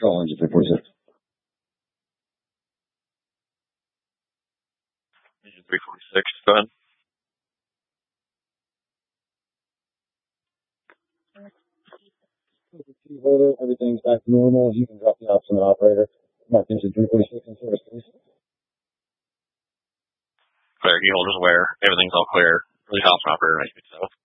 Call engine 346. Engine 346, go ahead. Everything's back to normal. You can drop the ops on the operator. Mark engine 346 and source, please. Clear, key holders aware. Everything's all clear. Release ops on operator, 9 feet south.